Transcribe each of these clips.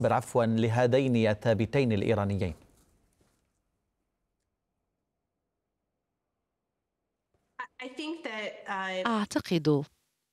لهذين الثابتين الإيرانيين؟ أعتقد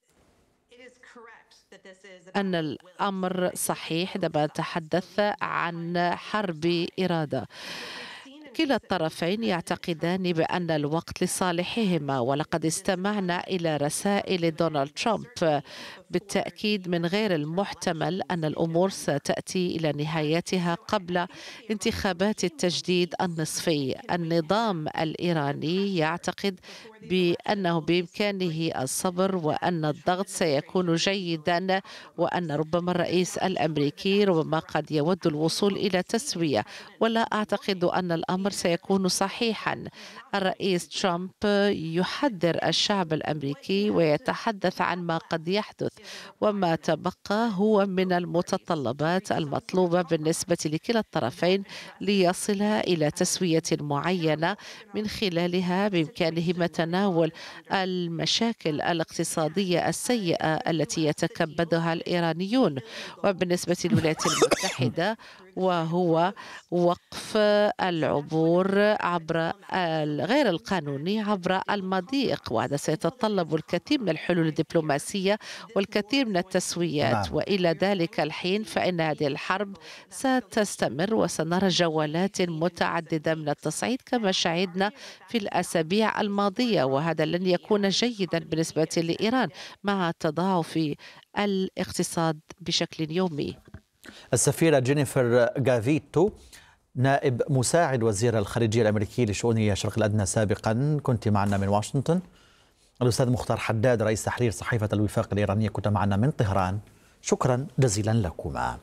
أن الأمر صحيح عندما نتحدث عن حرب إرادة. كلا الطرفين يعتقدان بأن الوقت لصالحهما، ولقد استمعنا إلى رسائل دونالد ترامب. بالتأكيد من غير المحتمل أن الأمور ستأتي إلى نهايتها قبل انتخابات التجديد النصفي. النظام الإيراني يعتقد بأنه بإمكانه الصبر وأن الضغط سيكون جيدا، وأن ربما الرئيس الأمريكي ربما قد يود الوصول إلى تسوية، ولا أعتقد أن الأمر سيكون صحيحا. الرئيس ترامب يحذر الشعب الأمريكي ويتحدث عن ما قد يحدث، وما تبقى هو من المتطلبات المطلوبة بالنسبة لكلا الطرفين ليصلا إلى تسوية معينة من خلالها بإمكانهما تناول المشاكل الاقتصادية السيئة التي يتكبدها الإيرانيون. وبالنسبة للولايات المتحدة وهو وقف العبور عبر غير القانوني عبر المضيق، وهذا سيتطلب الكثير من الحلول الدبلوماسية والكثير من التسويات. وإلى ذلك الحين فإن هذه الحرب ستستمر، وسنرى جولات متعددة من التصعيد كما شاهدنا في الأسابيع الماضية، وهذا لن يكون جيدا بالنسبة لإيران مع تضاعف الاقتصاد بشكل يومي. السفيرة جينيفر غافيتو، نائب مساعد وزير الخارجية الأمريكي لشؤون الشرق الأدنى سابقا، كنت معنا من واشنطن. الأستاذ مختار حداد، رئيس تحرير صحيفة الوفاق الإيرانية، كنت معنا من طهران. شكرا جزيلا لكما.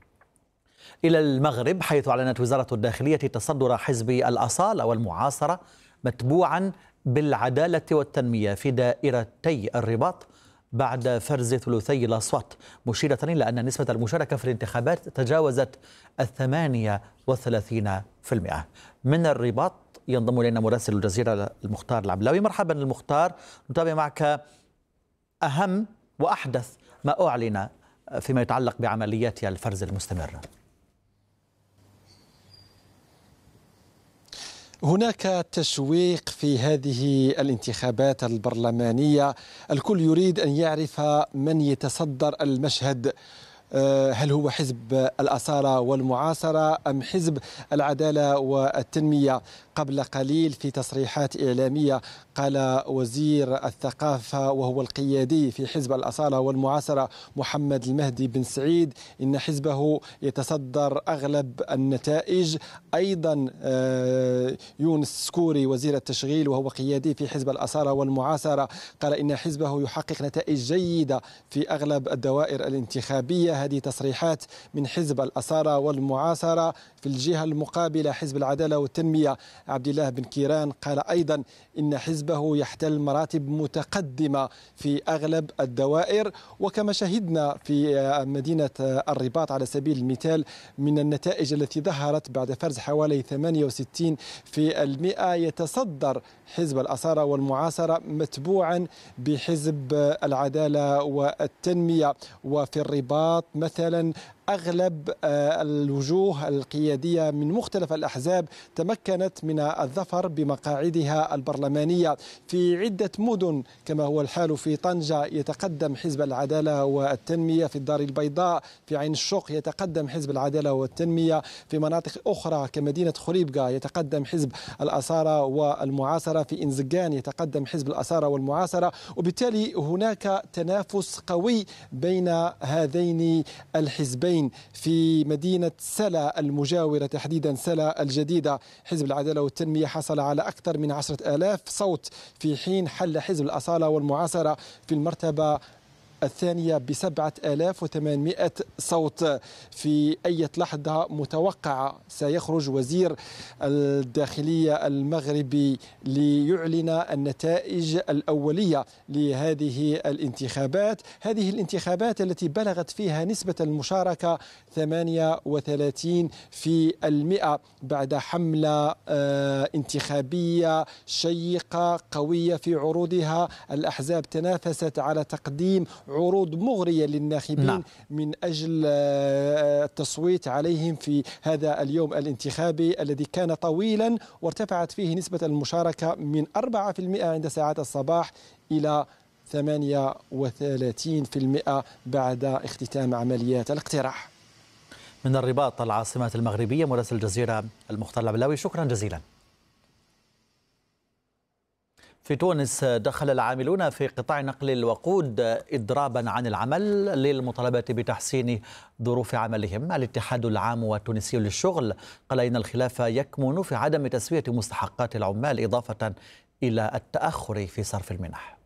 إلى المغرب، حيث أعلنت وزارة الداخلية تصدر حزب الأصالة والمعاصرة متبوعا بالعدالة والتنمية في دائرتي الرباط بعد فرز ثلثي الأصوات، مشيرة إلى أن نسبة المشاركة في الانتخابات تجاوزت 38%. من الرباط ينضم إلينا مراسل الجزيرة المختار العبلاوي. مرحبا المختار، نتابع معك أهم وأحدث ما أعلن فيما يتعلق بعمليات الفرز المستمرة. هناك تشويق في هذه الانتخابات البرلمانية، الكل يريد أن يعرف من يتصدر المشهد. هل هو حزب الأصالة والمعاصرة أم حزب العدالة والتنمية؟ قبل قليل في تصريحات إعلامية قال وزير الثقافة وهو القيادي في حزب الأصالة والمعاصرة محمد المهدي بن سعيد إن حزبه يتصدر أغلب النتائج. أيضا يونس سكوري وزير التشغيل وهو قيادي في حزب الأصالة والمعاصرة قال إن حزبه يحقق نتائج جيدة في أغلب الدوائر الانتخابية. هذه تصريحات من حزب الأصالة والمعاصرة. في الجهة المقابلة حزب العدالة والتنمية عبد الله بن كيران قال أيضا إن حزبه يحتل مراتب متقدمة في أغلب الدوائر. وكما شهدنا في مدينة الرباط على سبيل المثال من النتائج التي ظهرت بعد فرز حوالي 68%، يتصدر حزب الأصالة والمعاصرة متبوعا بحزب العدالة والتنمية. وفي الرباط مثلا أغلب الوجوه القيادية من مختلف الأحزاب تمكنت من الظفر بمقاعدها البرلمانية. في عدة مدن كما هو الحال في طنجة يتقدم حزب العدالة والتنمية، في الدار البيضاء في عين الشوق يتقدم حزب العدالة والتنمية، في مناطق أخرى كمدينة خريبكا يتقدم حزب الأصالة والمعاصرة، في إنزجان يتقدم حزب الأصالة والمعاصرة. وبالتالي هناك تنافس قوي بين هذين الحزبين. في مدينة سلا المجاورة تحديدا سلا الجديدة حزب العدالة والتنمية حصل على أكثر من 10,000 صوت، في حين حل حزب الأصالة والمعاصرة في المرتبة الثانية ب7,800 صوت. في أي لحظة متوقع سيخرج وزير الداخلية المغربي ليعلن النتائج الأولية لهذه الانتخابات. هذه الانتخابات التي بلغت فيها نسبة المشاركة 38% بعد حملة انتخابية شيقة قوية في عروضها. الأحزاب تنافست على تقديم عروض مغرية للناخبين من أجل التصويت عليهم في هذا اليوم الانتخابي الذي كان طويلا، وارتفعت فيه نسبة المشاركة من 4% عند ساعات الصباح إلى 38% بعد اختتام عمليات الاقتراع. من الرباط العاصمة المغربية مراسل الجزيرة المختار العبلاوي، شكرا جزيلا. في تونس دخل العاملون في قطاع نقل الوقود إضرابا عن العمل للمطالبة بتحسين ظروف عملهم. الاتحاد العام والتونسي للشغل قال إن الخلاف يكمن في عدم تسوية مستحقات العمال إضافة إلى التأخر في صرف المنح.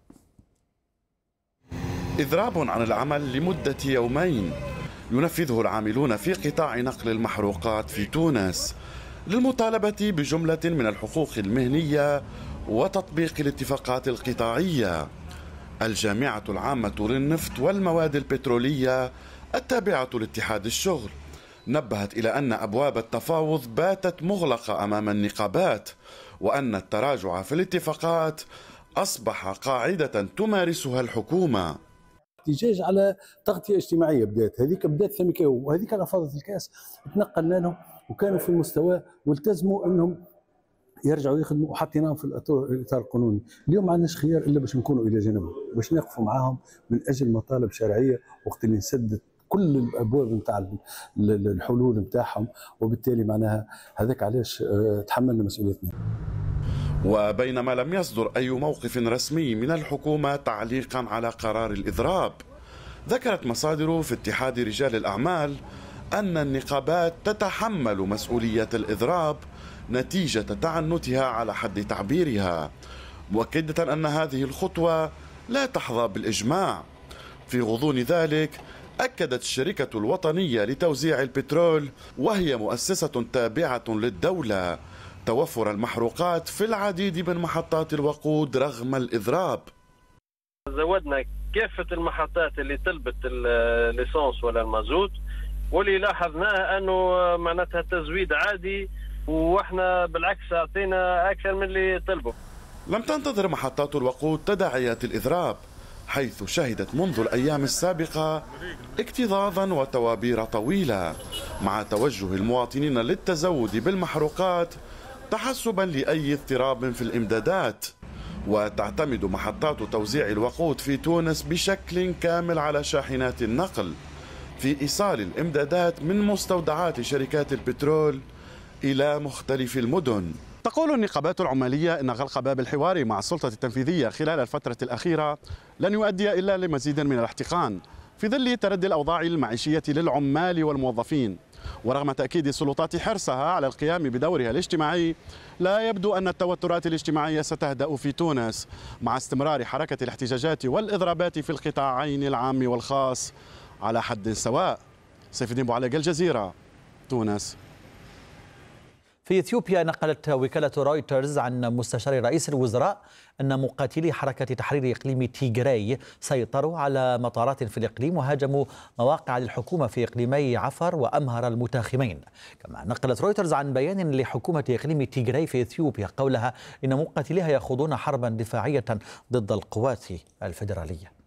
إضراب عن العمل لمدة يومين ينفذه العاملون في قطاع نقل المحروقات في تونس للمطالبة بجملة من الحقوق المهنية وتطبيق الاتفاقات القطاعية. الجامعة العامة للنفط والمواد البترولية التابعة لاتحاد الشغل نبهت إلى أن أبواب التفاوض باتت مغلقة أمام النقابات، وأن التراجع في الاتفاقات أصبح قاعدة تمارسها الحكومة. احتجاج على تغطية اجتماعية بدات ثمكاو، وهذيك على فاضة الكاس تنقلنا لهم وكانوا في المستوى والتزموا أنهم يرجعوا يخدموا وحطيناهم في الاطار القانوني. اليوم ما عندناش خيار الا باش نكونوا الى جانبهم، باش نقفوا معاهم من اجل مطالب شرعيه، وقت اللي نسدد كل الابواب نتاع الحلول نتاعهم، وبالتالي معناها هذاك علاش تحملنا مسؤوليتنا. وبينما لم يصدر اي موقف رسمي من الحكومه تعليقا على قرار الاضراب، ذكرت مصادر في اتحاد رجال الاعمال ان النقابات تتحمل مسؤوليه الاضراب نتيجة تعنتها على حد تعبيرها، مؤكدة أن هذه الخطوة لا تحظى بالإجماع. في غضون ذلك أكدت الشركة الوطنية لتوزيع البترول، وهي مؤسسة تابعة للدولة، توفر المحروقات في العديد من محطات الوقود رغم الإضراب. زودنا كافة المحطات اللي طلبت الليسانس ولا المازوت، واللي لاحظناه أنه معناتها تزويد عادي، واحنا بالعكس اعطينا اكثر من اللي طلبوا. لم تنتظر محطات الوقود تداعيات الاضراب، حيث شهدت منذ الايام السابقه اكتظاظا وتوابير طويله، مع توجه المواطنين للتزود بالمحروقات تحسبا لاي اضطراب في الامدادات. وتعتمد محطات توزيع الوقود في تونس بشكل كامل على شاحنات النقل في ايصال الامدادات من مستودعات شركات البترول إلى مختلف المدن. تقول النقابات العمالية إن غلق باب الحوار مع السلطة التنفيذية خلال الفترة الأخيرة لن يؤدي إلا لمزيد من الاحتقان في ظل تردي الأوضاع المعيشية للعمال والموظفين. ورغم تأكيد السلطات حرصها على القيام بدورها الاجتماعي، لا يبدو أن التوترات الاجتماعية ستهدأ في تونس مع استمرار حركة الاحتجاجات والإضرابات في القطاعين العام والخاص على حد سواء. سيف الدين بوعلاق، الجزيرة، تونس. في إثيوبيا نقلت وكالة رويترز عن مستشار رئيس الوزراء أن مقاتلي حركة تحرير إقليم تيغراي سيطروا على مطارات في الإقليم وهاجموا مواقع للحكومة في إقليمي عفر وأمهر المتاخمين. كما نقلت رويترز عن بيان لحكومة إقليم تيغراي في إثيوبيا قولها إن مقاتليها يخوضون حربا دفاعية ضد القوات الفيدرالية.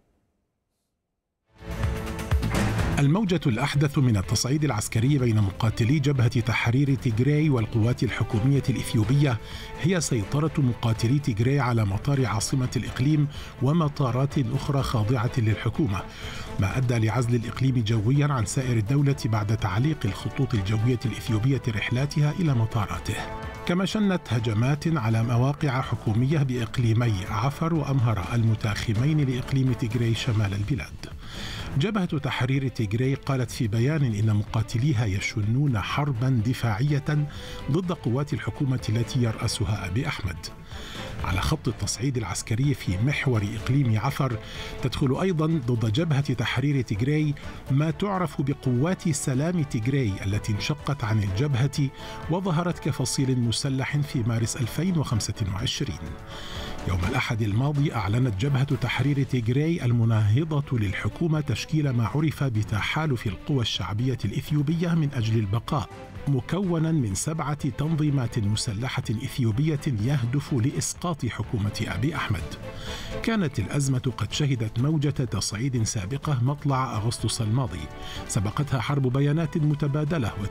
الموجة الأحدث من التصعيد العسكري بين مقاتلي جبهة تحرير تيغراي والقوات الحكومية الإثيوبية هي سيطرة مقاتلي تيغراي على مطار عاصمة الإقليم ومطارات أخرى خاضعة للحكومة، ما أدى لعزل الإقليم جويا عن سائر الدولة بعد تعليق الخطوط الجوية الإثيوبية رحلاتها إلى مطاراته. كما شنت هجمات على مواقع حكومية بإقليمي عفر وأمهر المتاخمين لإقليم تيغراي شمال البلاد. جبهة تحرير تيغراي قالت في بيان إن مقاتليها يشنون حربا دفاعية ضد قوات الحكومة التي يرأسها أبي أحمد. على خط التصعيد العسكري في محور إقليم عفر تدخل أيضا ضد جبهة تحرير تيغراي ما تعرف بقوات سلام تيغراي التي انشقت عن الجبهة وظهرت كفصيل مسلح في مارس 2025. يوم الأحد الماضي أعلنت جبهة تحرير تيغراي المناهضة للحكومة تشكيل ما عرف بتحالف القوى الشعبية الإثيوبية من أجل البقاء، مكونا من 7 تنظيمات مسلحة إثيوبية يهدف لإسقاط حكومة أبي أحمد. كانت الأزمة قد شهدت موجة تصعيد سابقة مطلع أغسطس الماضي، سبقتها حرب بيانات متبادلة